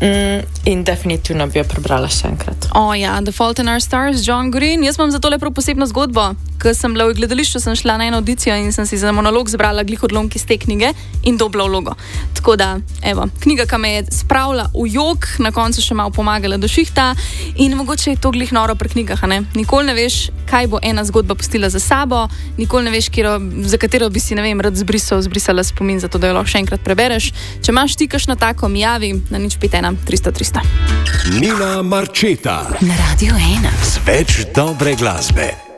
In definitivno bi jo prebrala še enkrat. The Fault in Our Stars, John Green. Jaz imam za tole prav posebno zgodbo. Ko sem bila v gledališču, sem šla na eno audicijo in sem si za monolog zbrala glih odlomki iz te knjige in dobila vlogo. Tako da, evo, knjiga, ki me je spravila v jok, na koncu še malo pomagala do šihta in mogoče je to glih noro pri knjigah, ne? Nikoli ne veš, kaj bo ena zgodba pustila za sabo, nikoli ne veš, za katero bi si, ne vem, rad zbrisala spomin, zato da jo lahko še enkrat prebereš. Če imaš ti kakšno tako, mi javi na 051 300 300. Nina Marčeta na Radio 1 z več dobre glasbe.